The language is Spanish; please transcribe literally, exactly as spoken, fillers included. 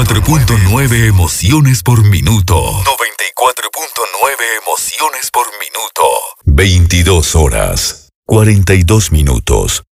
cuatro punto nueve emociones por minuto. noventa y cuatro punto nueve emociones por minuto. veintidós horas, cuarenta y dos minutos.